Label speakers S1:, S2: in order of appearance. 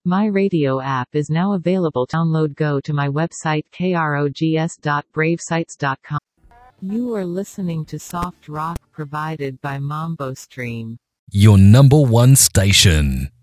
S1: My radio app is now available. Download. Go to my website krogs.bravesites.com. You are listening to soft rock provided by Mambo Stream.
S2: Your number one station.